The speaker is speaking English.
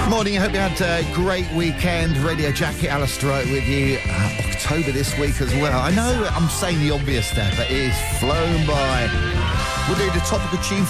Morning, I hope you had a great weekend. Radio Jacket, Alistair Oak with you. October this week as well. I know I'm saying the obvious there, but it is flown by. We'll do the topical tune